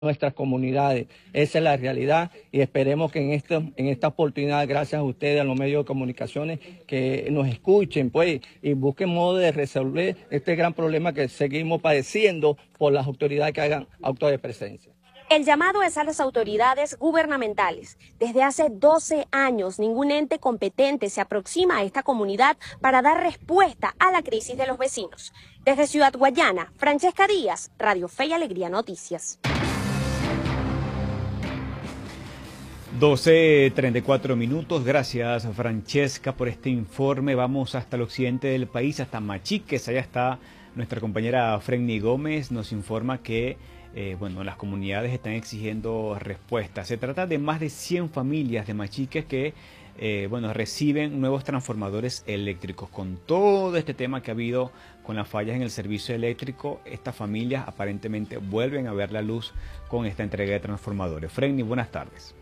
nuestras comunidades. Esa es la realidad y esperemos que en esta oportunidad, gracias a ustedes, a los medios de comunicaciones, que nos escuchen pues y busquen modo de resolver este gran problema que seguimos padeciendo por las autoridades que hagan actos de presencia. El llamado es a las autoridades gubernamentales. Desde hace 12 años, ningún ente competente se aproxima a esta comunidad para dar respuesta a la crisis de los vecinos. Desde Ciudad Guayana, Francesca Díaz, Radio Fe y Alegría Noticias. 12:34 minutos. Gracias, Francesca, por este informe. Vamos hasta el occidente del país, hasta Machiques. Allá está nuestra compañera Frenny Gómez. Nos informa que las comunidades están exigiendo respuestas. Se trata de más de 100 familias de Machiques que reciben nuevos transformadores eléctricos. Con todo este tema que ha habido con las fallas en el servicio eléctrico, estas familias aparentemente vuelven a ver la luz con esta entrega de transformadores. Frenny, buenas tardes.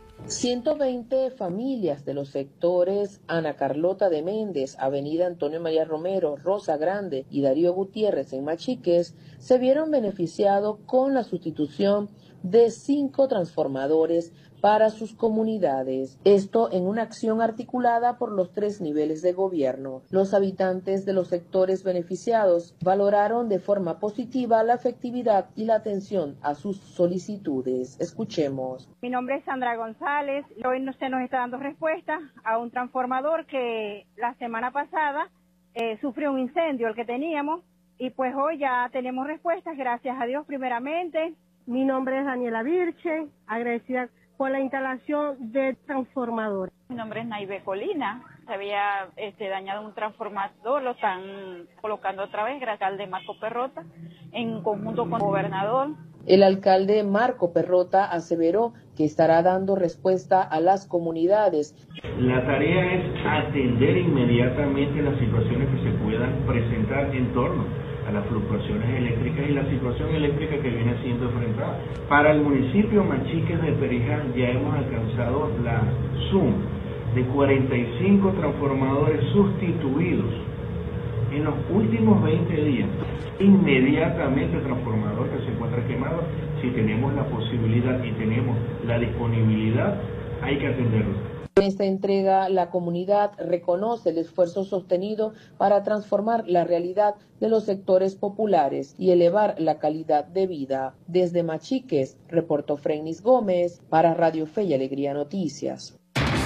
120 familias de los sectores Ana Carlota de Méndez, Avenida Antonio María Romero, Rosa Grande y Darío Gutiérrez en Machiques se vieron beneficiados con la sustitución de 5 transformadores para sus comunidades. Esto en una acción articulada por los 3 niveles de gobierno. Los habitantes de los sectores beneficiados valoraron de forma positiva la efectividad y la atención a sus solicitudes. Escuchemos. Mi nombre es Sandra González. Hoy se nos está dando respuesta a un transformador que la semana pasada sufrió un incendio, el que teníamos, y pues hoy ya tenemos respuestas, gracias a Dios primeramente. Mi nombre es Daniela Virche, agradecida por la instalación de transformador. Mi nombre es Naive Colina. Se había dañado un transformador, lo están colocando otra vez, gracias al de Marco Perrota, en conjunto con el gobernador. El alcalde Marco Perrota aseveró que estará dando respuesta a las comunidades. La tarea es atender inmediatamente las situaciones que se puedan presentar en torno a las fluctuaciones eléctricas y la situación eléctrica que viene siendo enfrentada. Para el municipio Machiques de Perijá ya hemos alcanzado la suma de 45 transformadores sustituidos en los últimos 20 días. Inmediatamente el transformador que se encuentra quemado, si tenemos la posibilidad y tenemos la disponibilidad, hay que atenderlo. En esta entrega, la comunidad reconoce el esfuerzo sostenido para transformar la realidad de los sectores populares y elevar la calidad de vida. Desde Machiques, reportó Frenny Gómez para Radio Fe y Alegría Noticias.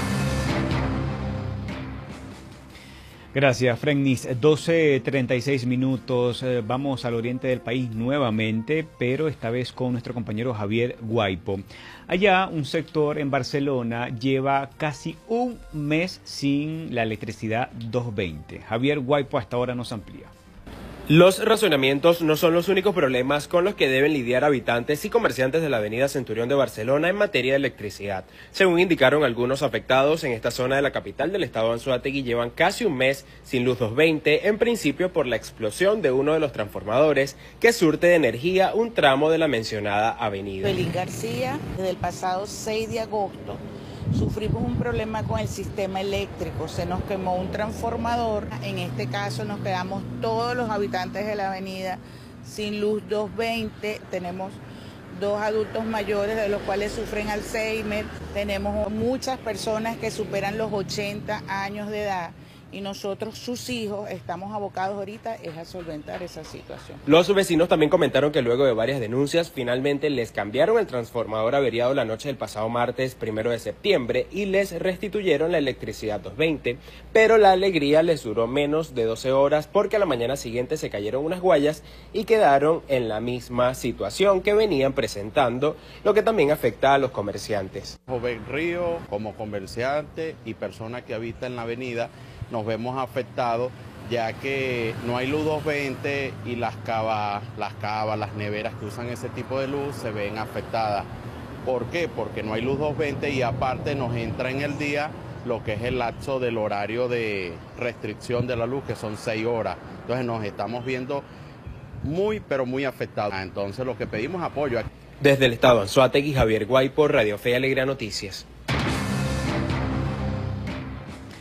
Gracias, Frenny. 12:36 minutos. Vamos al oriente del país nuevamente, pero esta vez con nuestro compañero Javier Guaipo. Allá, un sector en Barcelona lleva casi un mes sin la electricidad 220. Javier Guaipo hasta ahora nos amplía. Los racionamientos no son los únicos problemas con los que deben lidiar habitantes y comerciantes de la avenida Centurión de Barcelona en materia de electricidad. Según indicaron algunos afectados en esta zona de la capital del estado de Anzoátegui, llevan casi un mes sin luz 220, en principio por la explosión de uno de los transformadores que surte de energía un tramo de la mencionada avenida. Belín García, desde el pasado 6 de agosto, sufrimos un problema con el sistema eléctrico, se nos quemó un transformador, en este caso nos quedamos todos los habitantes de la avenida sin luz 220, tenemos 2 adultos mayores de los cuales sufren Alzheimer, tenemos muchas personas que superan los 80 años de edad y nosotros, sus hijos, estamos abocados ahorita es a solventar esa situación. Los vecinos también comentaron que luego de varias denuncias, finalmente les cambiaron el transformador averiado la noche del pasado martes 1 de septiembre y les restituyeron la electricidad 220, pero la alegría les duró menos de 12 horas porque a la mañana siguiente se cayeron unas guayas y quedaron en la misma situación que venían presentando, lo que también afecta a los comerciantes. Joven Río, como comerciante y persona que habita en la avenida, nos vemos afectados ya que no hay luz 220 y las cavas, las neveras que usan ese tipo de luz se ven afectadas. ¿Por qué? Porque no hay luz 220 y aparte nos entra en el día lo que es el lapso del horario de restricción de la luz, que son 6 horas. Entonces nos estamos viendo muy, pero muy afectados. Entonces lo que pedimos es apoyo. Desde el estado de Anzoátegui, Javier Guaipo, Radio Fe y Alegría Noticias.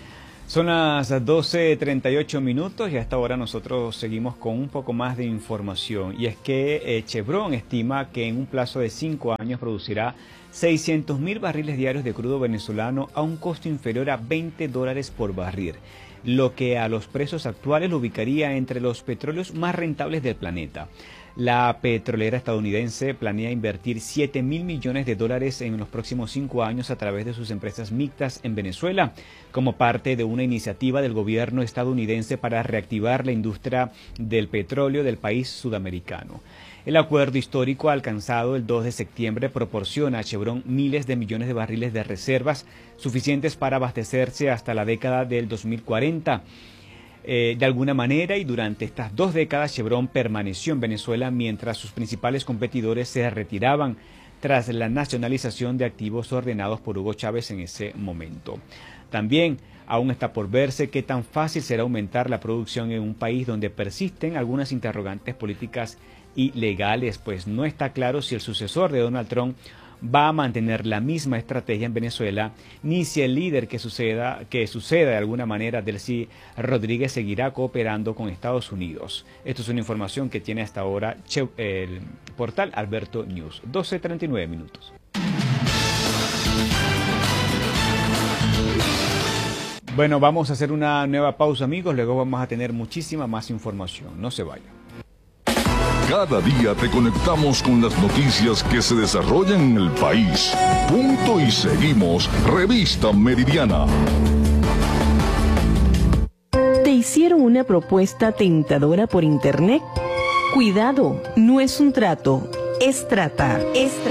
Son las 12:38 minutos y a esta hora nosotros seguimos con un poco más de información. Y es que Chevron estima que en un plazo de 5 años producirá 600.000 barriles diarios de crudo venezolano a un costo inferior a $20 por barril, lo que a los precios actuales lo ubicaría entre los petróleos más rentables del planeta. La petrolera estadounidense planea invertir $7.000 millones en los próximos 5 años a través de sus empresas mixtas en Venezuela, como parte de una iniciativa del gobierno estadounidense para reactivar la industria del petróleo del país sudamericano. El acuerdo histórico alcanzado el 2 de septiembre proporciona a Chevron miles de millones de barriles de reservas suficientes para abastecerse hasta la década del 2040. De alguna manera, y durante estas 2 décadas, Chevron permaneció en Venezuela mientras sus principales competidores se retiraban tras la nacionalización de activos ordenados por Hugo Chávez en ese momento. También aún está por verse qué tan fácil será aumentar la producción en un país donde persisten algunas interrogantes políticas y legales, pues no está claro si el sucesor de Donald Trump va a mantener la misma estrategia en Venezuela, ni si el líder que suceda de alguna manera, Delcy Rodríguez, seguirá cooperando con Estados Unidos. Esto es una información que tiene hasta ahora el portal Alberto News. 12:39 minutos. Bueno, vamos a hacer una nueva pausa, amigos, luego vamos a tener muchísima más información. No se vayan. Cada día te conectamos con las noticias que se desarrollan en el país. Punto y seguimos. Revista Meridiana. ¿Te hicieron una propuesta tentadora por internet? Cuidado, no es un trato, es trata.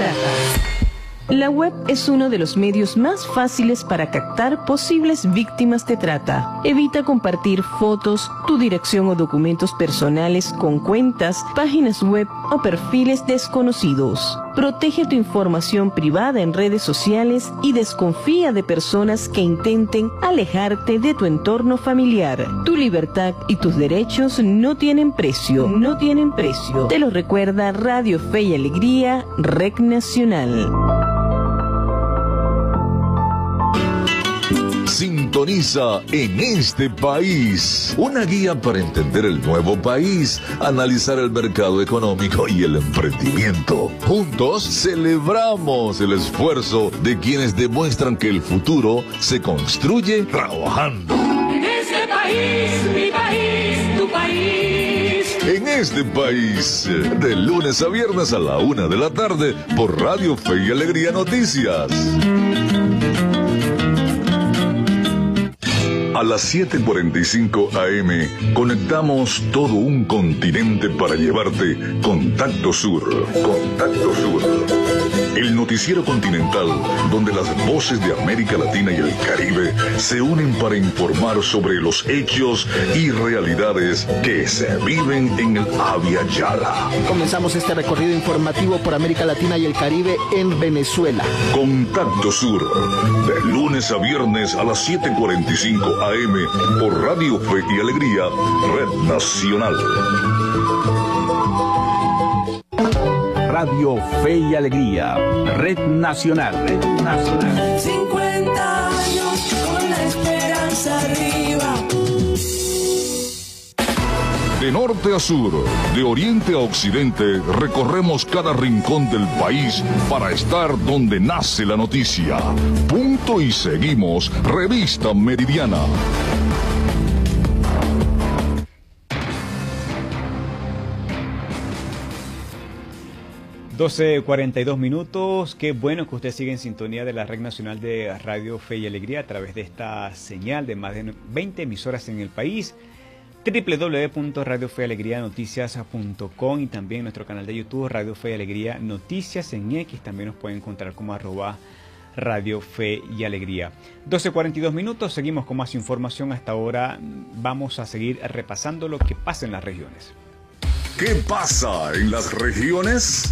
La web es uno de los medios más fáciles para captar posibles víctimas de trata. Evita compartir fotos, tu dirección o documentos personales con cuentas, páginas web o perfiles desconocidos. Protege tu información privada en redes sociales y desconfía de personas que intenten alejarte de tu entorno familiar. Tu libertad y tus derechos no tienen precio. Te lo recuerda Radio Fe y Alegría, REC Nacional. Sintoniza En Este País, una guía para entender el nuevo país, analizar el mercado económico y el emprendimiento. Juntos celebramos el esfuerzo de quienes demuestran que el futuro se construye trabajando. En este país, mi país, tu país. En Este País, de lunes a viernes a la 1 de la tarde por Radio Fe y Alegría Noticias. A las 7:45 AM conectamos todo un continente para llevarte Contacto Sur. Contacto Sur. El noticiero continental donde las voces de América Latina y el Caribe se unen para informar sobre los hechos y realidades que se viven en el Abya Yala. Comenzamos este recorrido informativo por América Latina y el Caribe en Venezuela. Contacto Sur, de lunes a viernes a las 7:45 AM por Radio Fe y Alegría, Red Nacional. Radio Fe y Alegría, Red Nacional. 50 años con la esperanza arriba. De norte a sur, de oriente a occidente, recorremos cada rincón del país para estar donde nace la noticia. Punto y seguimos, Revista Meridiana. $12:42. Qué bueno que usted sigue en sintonía de la Red Nacional de Radio Fe y Alegría a través de esta señal de más de 20 emisoras en el país. www.radiofealegrianoticias.com y también nuestro canal de YouTube Radio Fe y Alegría Noticias. En X también nos pueden encontrar como @Radio Fe y Alegría. 12:42. Seguimos con más información. Hasta ahora vamos a seguir repasando lo que pasa en las regiones. ¿Qué pasa en las regiones?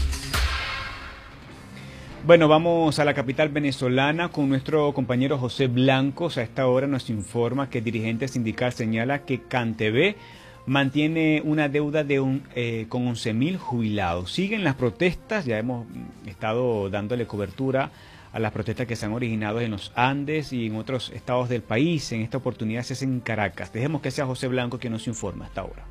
Bueno, vamos a la capital venezolana con nuestro compañero José Blancos. A esta hora nos informa que el dirigente sindical señala que CanTV mantiene una deuda con 11.000 jubilados. Siguen las protestas, ya hemos estado dándole cobertura a las protestas que se han originado en los Andes y en otros estados del país. En esta oportunidad se hace en Caracas. Dejemos que sea José Blanco quien nos informa hasta ahora.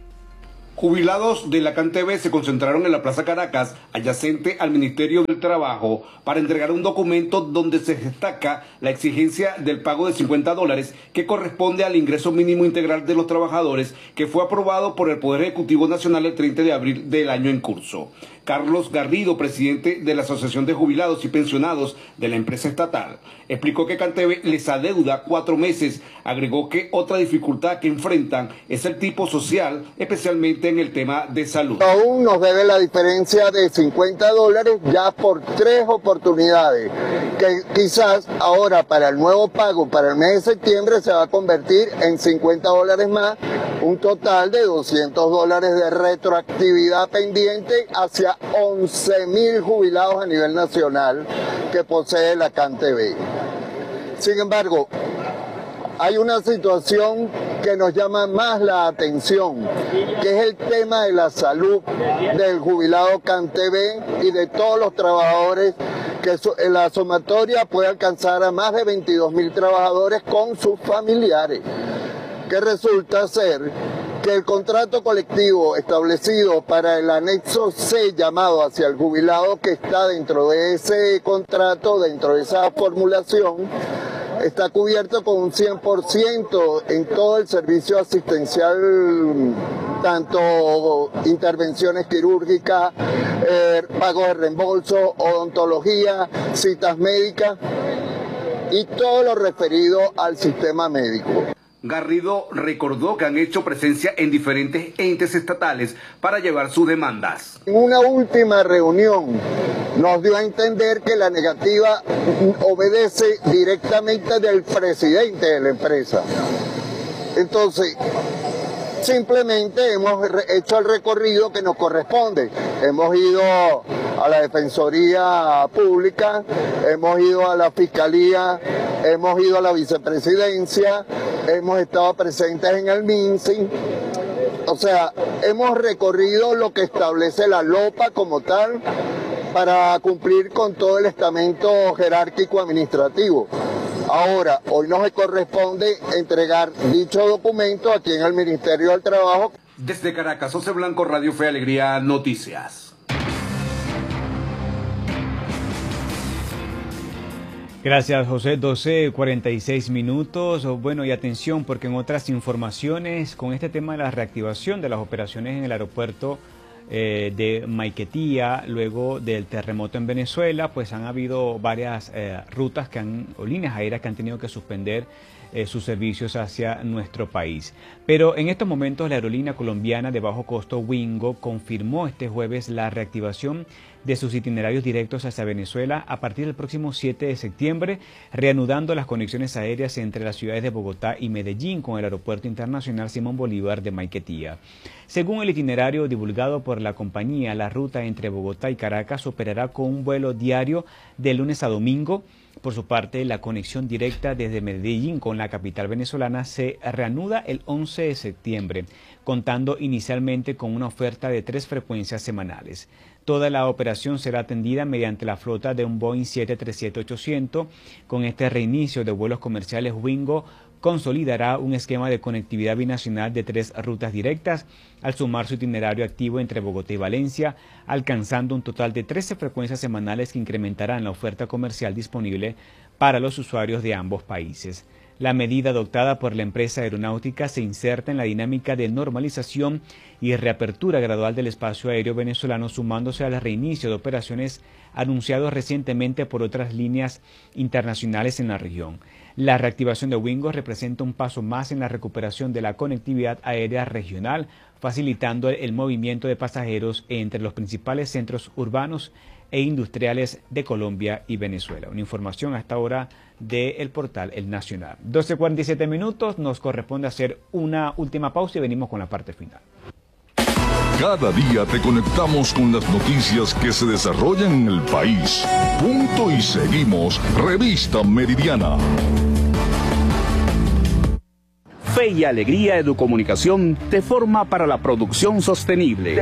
Jubilados de la CanTV se concentraron en la Plaza Caracas, adyacente al Ministerio del Trabajo, para entregar un documento donde se destaca la exigencia del pago de $50 que corresponde al ingreso mínimo integral de los trabajadores, que fue aprobado por el Poder Ejecutivo Nacional el 30 de abril del año en curso. Carlos Garrido, presidente de la Asociación de Jubilados y Pensionados de la empresa estatal, explicó que CanTV les adeuda 4 meses. Agregó que otra dificultad que enfrentan es el tipo social, especialmente en el tema de salud. Aún nos debe la diferencia de $50 ya por 3 oportunidades, que quizás ahora para el nuevo pago para el mes de septiembre se va a convertir en $50 más, un total de $200 de retroactividad pendiente hacia 11.000 jubilados a nivel nacional que posee la CanTV. Sin embargo, hay una situación que nos llama más la atención, que es el tema de la salud del jubilado CanTV y de todos los trabajadores, que en la sumatoria puede alcanzar a más de 22.000 trabajadores con sus familiares, que resulta ser que el contrato colectivo establecido para el anexo C llamado hacia el jubilado, que está dentro de ese contrato, dentro de esa formulación, está cubierto con un 100% en todo el servicio asistencial, tanto intervenciones quirúrgicas, pagos de reembolso, odontología, citas médicas y todo lo referido al sistema médico. Garrido recordó que han hecho presencia en diferentes entes estatales para llevar sus demandas. En una última reunión nos dio a entender que la negativa obedece directamente del presidente de la empresa. Entonces, simplemente hemos hecho el recorrido que nos corresponde. Hemos ido a la Defensoría Pública, hemos ido a la Fiscalía, hemos ido a la Vicepresidencia, hemos estado presentes en el MINSI. O sea, hemos recorrido lo que establece la LOPA como tal para cumplir con todo el estamento jerárquico administrativo. Ahora, hoy nos corresponde entregar dicho documento aquí en el Ministerio del Trabajo. Desde Caracas, José Blanco, Radio Fe y Alegría, Noticias. Gracias, José. 12:46 minutos. Bueno, y atención, porque en otras informaciones, con este tema de la reactivación de las operaciones en el aeropuerto de Maiquetía, luego del terremoto en Venezuela, pues han habido varias rutas o líneas aéreas que han tenido que suspender sus servicios hacia nuestro país. Pero en estos momentos la aerolínea colombiana de bajo costo Wingo confirmó este jueves la reactivación de sus itinerarios directos hacia Venezuela a partir del próximo 7 de septiembre, reanudando las conexiones aéreas entre las ciudades de Bogotá y Medellín con el Aeropuerto Internacional Simón Bolívar de Maiquetía. Según el itinerario divulgado por la compañía, la ruta entre Bogotá y Caracas operará con un vuelo diario de lunes a domingo. Por su parte, la conexión directa desde Medellín con la capital venezolana se reanuda el 11 de septiembre, contando inicialmente con una oferta de 3 frecuencias semanales. Toda la operación será atendida mediante la flota de un Boeing 737-800. Con este reinicio de vuelos comerciales, Wingo consolidará un esquema de conectividad binacional de 3 rutas directas, al sumar su itinerario activo entre Bogotá y Valencia, alcanzando un total de 13 frecuencias semanales que incrementarán la oferta comercial disponible para los usuarios de ambos países. La medida adoptada por la empresa aeronáutica se inserta en la dinámica de normalización y reapertura gradual del espacio aéreo venezolano, sumándose al reinicio de operaciones anunciados recientemente por otras líneas internacionales en la región. La reactivación de Wingo representa un paso más en la recuperación de la conectividad aérea regional, facilitando el movimiento de pasajeros entre los principales centros urbanos e industriales de Colombia y Venezuela. Una información hasta ahora del portal El Nacional. 12:47 minutos, nos corresponde hacer una última pausa y venimos con la parte final. Cada día te conectamos con las noticias que se desarrollan en el país. Punto y seguimos. Revista Meridiana. Fe y Alegría Educomunicación te forma para la producción sostenible.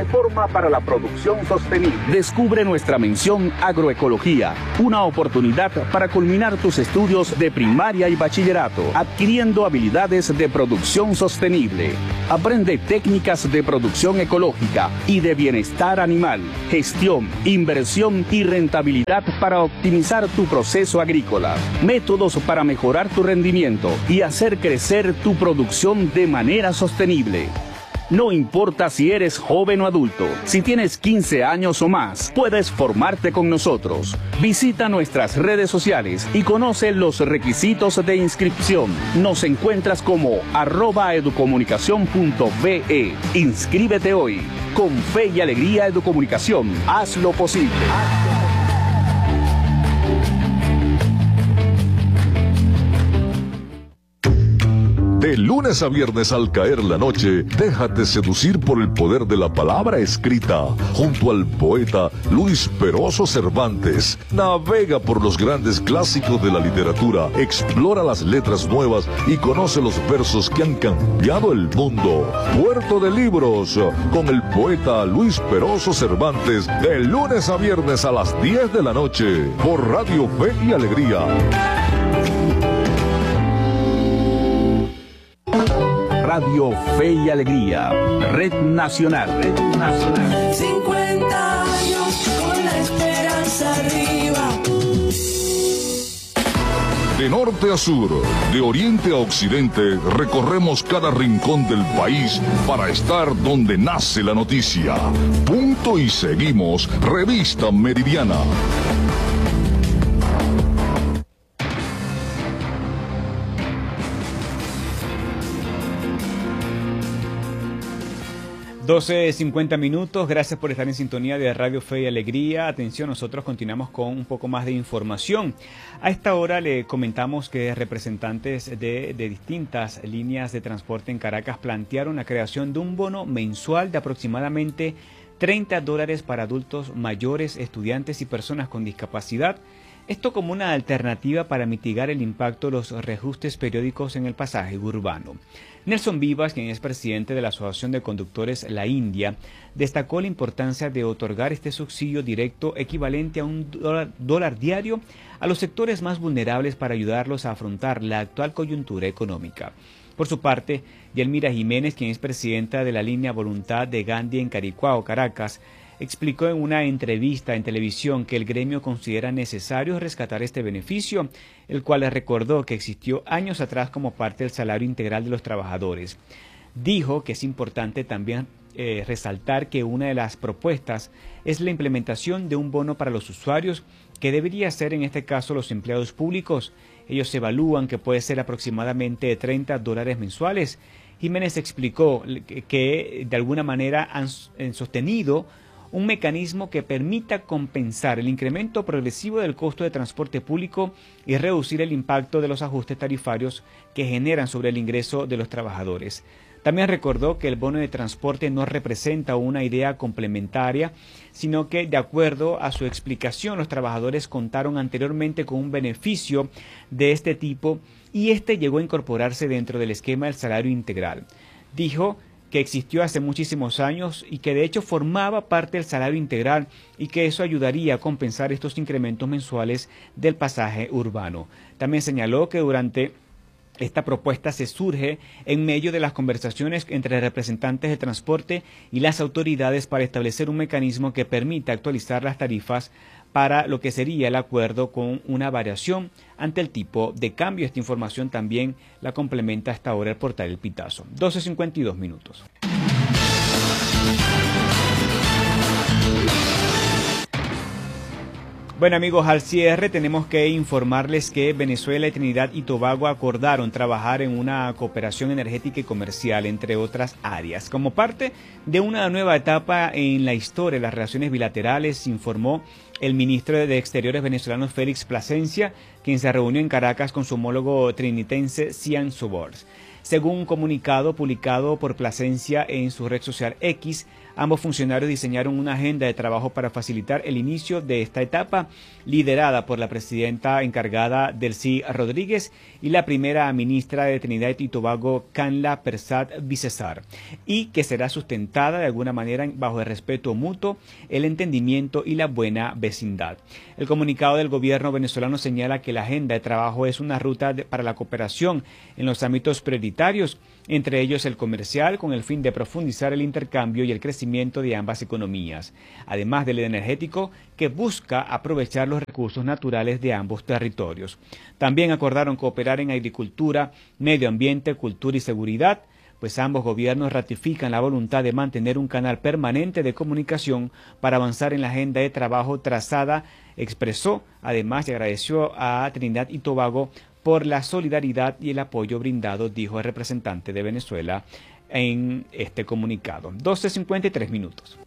Descubre nuestra mención Agroecología, una oportunidad para culminar tus estudios de primaria y bachillerato, adquiriendo habilidades de producción sostenible. Aprende técnicas de producción ecológica y de bienestar animal, gestión, inversión y rentabilidad para optimizar tu proceso agrícola, métodos para mejorar tu rendimiento y hacer crecer tu producción de manera sostenible. No importa si eres joven o adulto, si tienes 15 años o más, puedes formarte con nosotros. Visita nuestras redes sociales y conoce los requisitos de inscripción. Nos encuentras como @educomunicacion.be. Inscríbete hoy. Con Fe y Alegría Educomunicación, haz lo posible. De lunes a viernes al caer la noche, déjate seducir por el poder de la palabra escrita. Junto al poeta Luis Peroso Cervantes, navega por los grandes clásicos de la literatura, explora las letras nuevas y conoce los versos que han cambiado el mundo. Puerto de Libros, con el poeta Luis Peroso Cervantes, de lunes a viernes a las 10 de la noche, por Radio Fe y Alegría. Radio Fe y Alegría, Red Nacional. 50 años con la esperanza arriba. De norte a sur, de oriente a occidente, recorremos cada rincón del país para estar donde nace la noticia. Punto y seguimos, Revista Meridiana. $12:50. Gracias por estar en sintonía de Radio Fe y Alegría. Atención, nosotros continuamos con un poco más de información. A esta hora le comentamos que representantes de distintas líneas de transporte en Caracas plantearon la creación de un bono mensual de aproximadamente $30 para adultos mayores, estudiantes y personas con discapacidad. Esto como una alternativa para mitigar el impacto de los reajustes periódicos en el pasaje urbano. Nelson Vivas, quien es presidente de la Asociación de Conductores La India, destacó la importancia de otorgar este subsidio directo equivalente a $1 diario a los sectores más vulnerables para ayudarlos a afrontar la actual coyuntura económica. Por su parte, Yelmira Jiménez, quien es presidenta de la línea Voluntad de Gandhi en Caricuao, Caracas, explicó en una entrevista en televisión que el gremio considera necesario rescatar este beneficio, el cual le recordó que existió años atrás como parte del salario integral de los trabajadores. Dijo que es importante también resaltar que una de las propuestas es la implementación de un bono para los usuarios, que debería ser en este caso los empleados públicos. Ellos evalúan que puede ser aproximadamente $30 mensuales. Jiménez explicó que de alguna manera han sostenido un mecanismo que permita compensar el incremento progresivo del costo de transporte público y reducir el impacto de los ajustes tarifarios que generan sobre el ingreso de los trabajadores. También recordó que el bono de transporte no representa una idea complementaria, sino que, de acuerdo a su explicación, los trabajadores contaron anteriormente con un beneficio de este tipo y este llegó a incorporarse dentro del esquema del salario integral. Dijo que existió hace muchísimos años y que de hecho formaba parte del salario integral y que eso ayudaría a compensar estos incrementos mensuales del pasaje urbano. También señaló que durante esta propuesta se surge en medio de las conversaciones entre representantes de transporte y las autoridades para establecer un mecanismo que permita actualizar las tarifas para lo que sería el acuerdo con una variación ante el tipo de cambio. Esta información también la complementa hasta ahora el portal El Pitazo. 12:52. Bueno amigos, al cierre tenemos que informarles que Venezuela y Trinidad y Tobago acordaron trabajar en una cooperación energética y comercial, entre otras áreas. Como parte de una nueva etapa en la historia de las relaciones bilaterales, informó el ministro de Exteriores venezolano Félix Plasencia, quien se reunió en Caracas con su homólogo trinitense Cian Sobors. Según un comunicado publicado por Plasencia en su red social X, Ambos funcionarios diseñaron una agenda de trabajo para facilitar el inicio de esta etapa, liderada por la presidenta encargada Delcy Rodríguez y la primera ministra de Trinidad y Tobago, Kanla Persad Bicesar, y que será sustentada de alguna manera bajo el respeto mutuo, el entendimiento y la buena vecindad. El comunicado del gobierno venezolano señala que la agenda de trabajo es una ruta para la cooperación en los ámbitos prioritarios, entre ellos el comercial, con el fin de profundizar el intercambio y el crecimiento de ambas economías, además del energético, que busca aprovechar los recursos naturales de ambos territorios. También acordaron cooperar en agricultura, medio ambiente, cultura y seguridad, pues ambos gobiernos ratifican la voluntad de mantener un canal permanente de comunicación para avanzar en la agenda de trabajo trazada. Expresó además y agradeció a Trinidad y Tobago por la solidaridad y el apoyo brindado, dijo el representante de Venezuela en este comunicado. 12:53 minutos.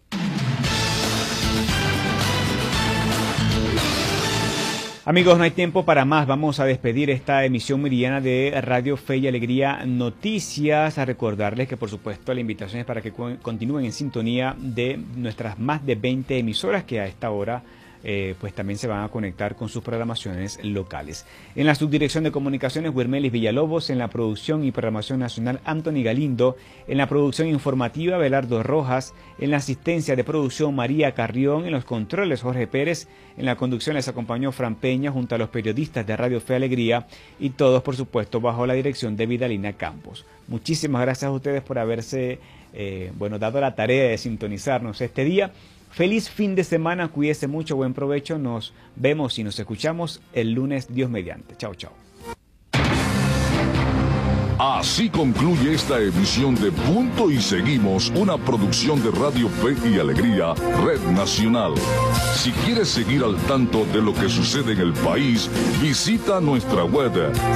Amigos, no hay tiempo para más. Vamos a despedir esta emisión meridiana de Radio Fe y Alegría Noticias. A recordarles que, por supuesto, la invitación es para que continúen en sintonía de nuestras más de 20 emisoras que a esta hora pues también se van a conectar con sus programaciones locales. En la subdirección de comunicaciones, Wirmelis Villalobos; en la producción y programación nacional, Anthony Galindo; en la producción informativa, Belardo Rojas; en la asistencia de producción, María Carrión; en los controles, Jorge Pérez; en la conducción les acompañó Fran Peña junto a los periodistas de Radio Fe Alegría, y todos, por supuesto, bajo la dirección de Vidalina Campos. Muchísimas gracias a ustedes por haberse dado la tarea de sintonizarnos este día. Feliz fin de semana, cuídese mucho, buen provecho. Nos vemos y nos escuchamos el lunes, Dios mediante. Chao, chao. Así concluye esta emisión de Punto y Seguimos, una producción de Radio Fe y Alegría, Red Nacional. Si quieres seguir al tanto de lo que sucede en el país, visita nuestra web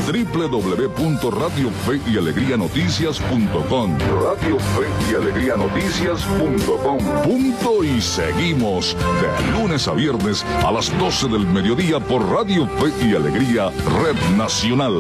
www.radiofeyalegrianoticias.com. Radio Fe y Alegría Noticias.com. Punto y Seguimos, de lunes a viernes a las 12 del mediodía por Radio Fe y Alegría, Red Nacional.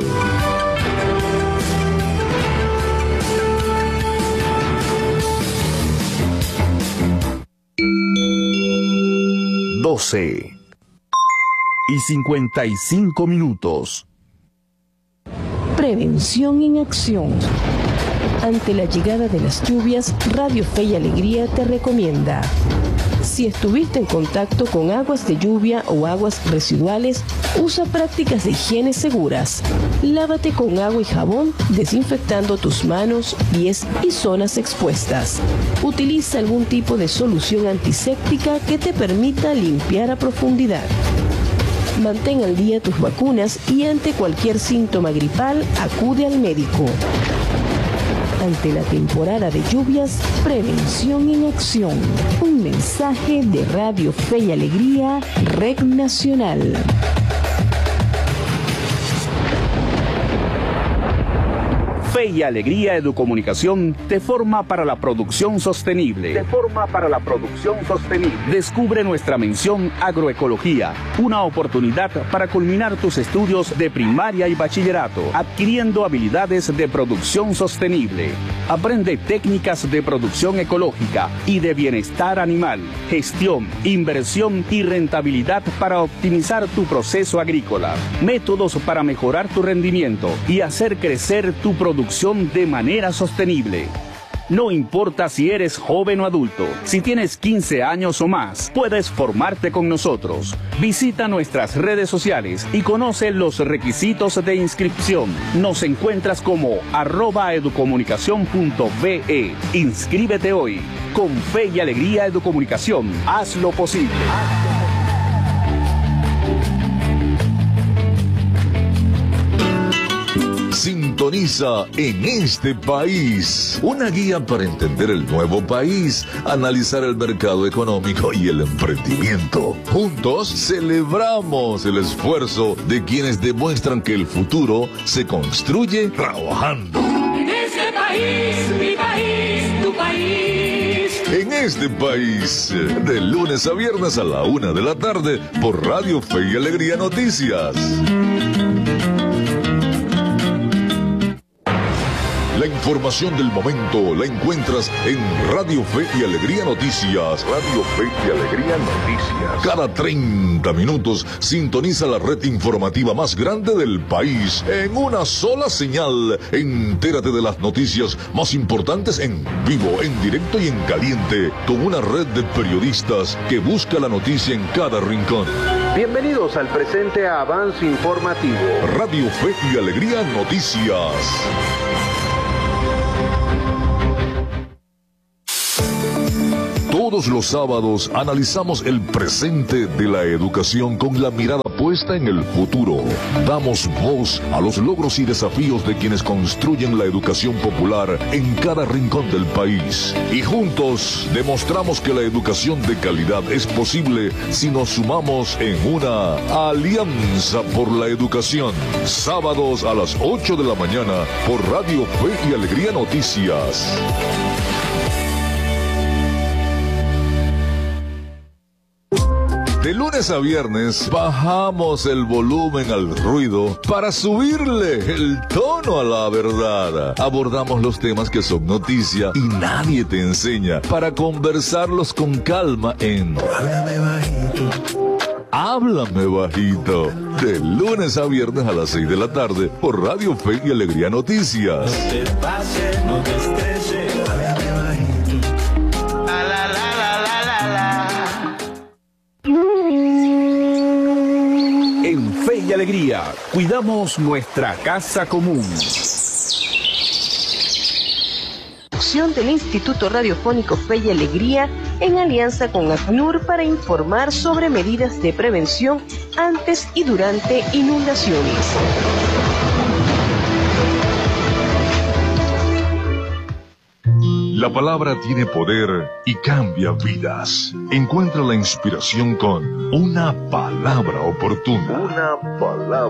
y 55 minutos. Prevención en acción. Ante la llegada de las lluvias, Radio Fe y Alegría te recomienda: si estuviste en contacto con aguas de lluvia o aguas residuales, usa prácticas de higiene seguras. Lávate con agua y jabón, desinfectando tus manos, pies y zonas expuestas. Utiliza algún tipo de solución antiséptica que te permita limpiar a profundidad. Mantén al día tus vacunas y ante cualquier síntoma gripal, acude al médico. Ante la temporada de lluvias, prevención en acción. Un mensaje de Radio Fe y Alegría, Red Nacional. Fe y Alegría Educomunicación te forma para la producción sostenible. Descubre nuestra mención Agroecología, una oportunidad para culminar tus estudios de primaria y bachillerato, adquiriendo habilidades de producción sostenible. Aprende técnicas de producción ecológica y de bienestar animal, gestión, inversión y rentabilidad para optimizar tu proceso agrícola. Métodos para mejorar tu rendimiento y hacer crecer tu producción de manera sostenible. No importa si eres joven o adulto, si tienes 15 años o más, puedes formarte con nosotros. Visita nuestras redes sociales y conoce los requisitos de inscripción. Nos encuentras como @educomunicacion.be. Inscríbete hoy. Con Fe y Alegría Educomunicación, haz lo posible. Sintoniza En Este País, una guía para entender el nuevo país, analizar el mercado económico y el emprendimiento. Juntos celebramos el esfuerzo de quienes demuestran que el futuro se construye trabajando. En este país, mi país, tu país. En Este País, de lunes a viernes a la 1 de la tarde por Radio Fe y Alegría Noticias. La información del momento la encuentras en Radio Fe y Alegría Noticias. Radio Fe y Alegría Noticias. Cada 30 minutos sintoniza la red informativa más grande del país en una sola señal. Entérate de las noticias más importantes en vivo, en directo y en caliente, con una red de periodistas que busca la noticia en cada rincón. Bienvenidos al presente avance informativo. Radio Fe y Alegría Noticias. Todos los sábados analizamos el presente de la educación con la mirada puesta en el futuro. Damos voz a los logros y desafíos de quienes construyen la educación popular en cada rincón del país. Y juntos demostramos que la educación de calidad es posible si nos sumamos en una alianza por la educación. Sábados a las 8 de la mañana por Radio Fe y Alegría Noticias. De lunes a viernes bajamos el volumen al ruido para subirle el tono a la verdad. Abordamos los temas que son noticia y nadie te enseña para conversarlos con calma en Háblame Bajito. Háblame Bajito. De lunes a viernes a las 6 de la tarde por Radio Fe y Alegría Noticias. No te pases, no te estreses. Háblame bajito. La la la la la la la. En Fe y Alegría, cuidamos nuestra casa común. Del Instituto Radiofónico Fe y Alegría en alianza con ACNUR para informar sobre medidas de prevención antes y durante inundaciones. La palabra tiene poder y cambia vidas. Encuentra la inspiración con una palabra oportuna. Una palabra